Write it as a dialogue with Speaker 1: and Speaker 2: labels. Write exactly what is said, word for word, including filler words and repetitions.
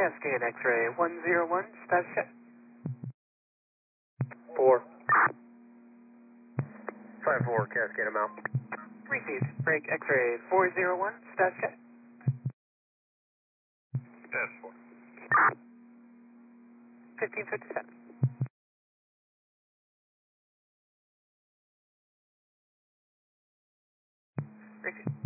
Speaker 1: Cascade X-ray one zero one, status check.
Speaker 2: Four. Five four, Cascade amount.
Speaker 1: Received. Break X-ray four zero one, status check.
Speaker 2: Status four.
Speaker 1: fifteen fifty-seven. Received.